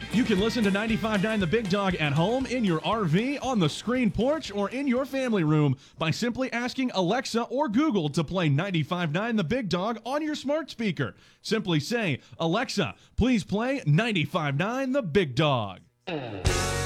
You can listen to 95.9 The Big Dog at home, in your RV, on the screen porch, or in your family room by simply asking Alexa or Google to play 95.9 The Big Dog on your smart speaker. Simply say, Alexa, please play 95.9 The Big Dog.